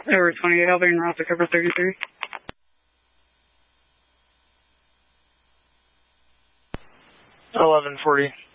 Over 28, I'll be en route to cover 33. 1140.